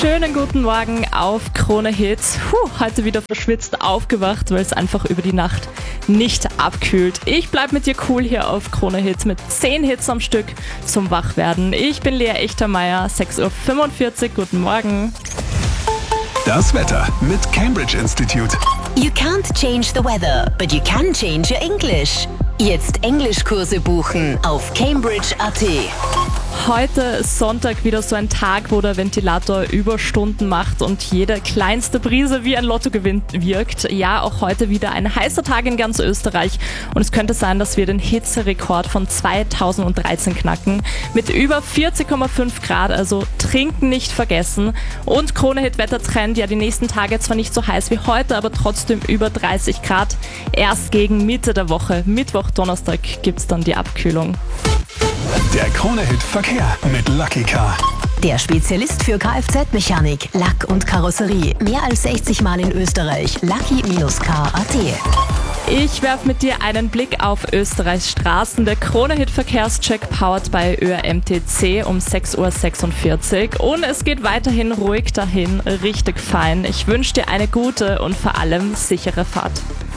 Schönen guten Morgen auf Krone Hits. Heute wieder verschwitzt aufgewacht, weil es einfach über die Nacht nicht abkühlt. Ich bleib mit dir cool hier auf Krone Hits mit 10 Hits am Stück zum Wachwerden. Ich bin Lea Echtermeier, 6.45 Uhr. Guten Morgen. Das Wetter mit Cambridge Institute. You can't change the weather, but you can change your English. Jetzt Englischkurse buchen auf Cambridge.at. Heute ist Sonntag wieder so ein Tag, wo der Ventilator Überstunden macht und jede kleinste Brise wie ein Lottogewinn wirkt. Ja, auch heute wieder ein heißer Tag in ganz Österreich und es könnte sein, dass wir den Hitzerekord von 2013 knacken mit über 40,5 Grad, also trinken nicht vergessen. Und Krone-Hit-Wettertrend, ja, die nächsten Tage zwar nicht so heiß wie heute, aber trotzdem über 30 Grad. Erst gegen Mitte der Woche, Mittwoch, Donnerstag, gibt's dann die Abkühlung. Der Krone-Hit-Verkehr mit Lucky Car. Der Spezialist für Kfz-Mechanik, Lack und Karosserie. Mehr als 60 Mal in Österreich. Lucky-car.at. Ich werfe mit dir einen Blick auf Österreichs Straßen. Der Krone-Hit-Verkehrscheck powered bei ÖRMTC um 6.46 Uhr. Und es geht weiterhin ruhig dahin, richtig fein. Ich wünsche dir eine gute und vor allem sichere Fahrt.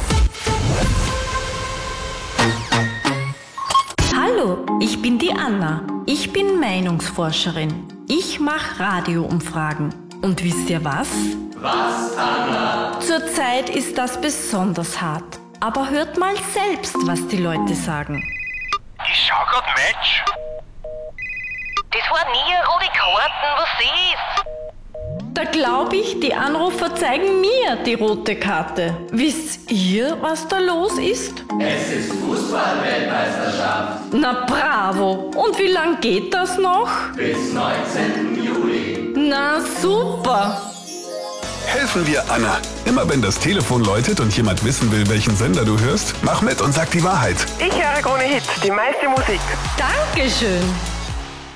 Hallo, ich bin die Anna. Ich bin Meinungsforscherin. Ich mache Radioumfragen. Und wisst ihr was? Was, Anna? Zurzeit ist das besonders hart. Aber hört mal selbst, was die Leute sagen. Ich schau grad Match. Das war nie eine rote Karten, was ist? Da glaube ich, die Anrufer zeigen mir die rote Karte. Wisst ihr, was da los ist? Es ist Fußball-Weltmeisterschaft. Na bravo! Und wie lang geht das noch? Bis 19. Juli. Na super! Helfen wir Anna. Immer wenn das Telefon läutet und jemand wissen will, welchen Sender du hörst, mach mit und sag die Wahrheit. Ich höre Krone Hit, die meiste Musik. Dankeschön!